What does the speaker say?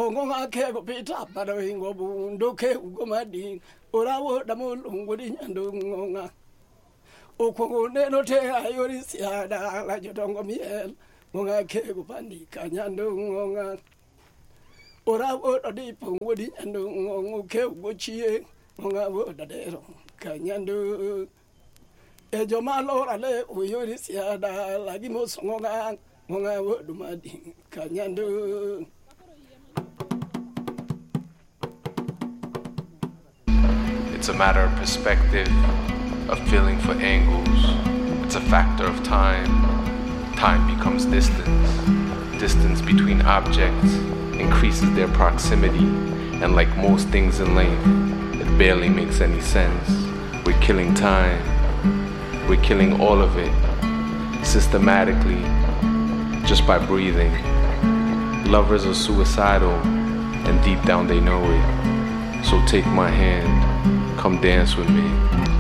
Konga kego pita para ingo bundo ke ugomadi orawo damulungudi nyandunga Okongo neno te ayori siada la jotongo miel Ngonga kego pandika nyandunga Orawo odi pongudi nyandunga ke ugochie Ngonga woda dero kanyandu Ejo malora le uyori siada la gimosonga Ngonga wodumadi kanyandu It's a matter of perspective, of feeling for angles. It's a factor of time. Time becomes distance. Distance between objects increases their proximity, and like most things in life, it barely makes any sense. We're killing time. We're killing all of it, systematically, just by breathing. Lovers are suicidal, and deep down they know it. So take my hand. Come dance with me.